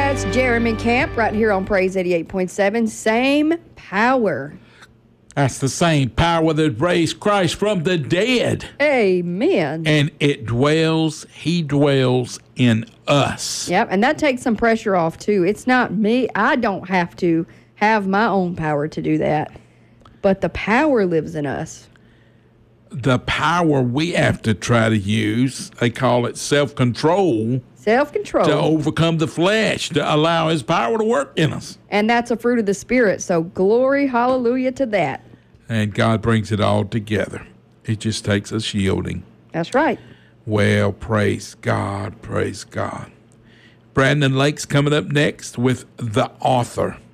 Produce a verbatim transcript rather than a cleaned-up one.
That's Jeremy Camp right here on Praise eighty-eight point seven. Same power. That's the same power that raised Christ from the dead. Amen. And it dwells, he dwells in us. Yep, and that takes some pressure off, too. It's not me. I don't have to have my own power to do that. But the power lives in us. The power we have to try to use, they call it self-control. Self-control. To overcome the flesh, to allow his power to work in us. And that's a fruit of the Spirit. So glory, hallelujah to that. And God brings it all together. It just takes us yielding. That's right. Well, praise God, praise God. Brandon Lake's coming up next with The Author.